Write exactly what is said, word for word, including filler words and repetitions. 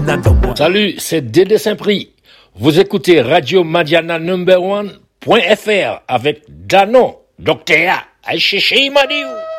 Salut, c'est Dédé Saint-Prix. Vous écoutez Radio Madiana Number One point F R avec Dano, Docteur A. Aïe Chéché Madiou.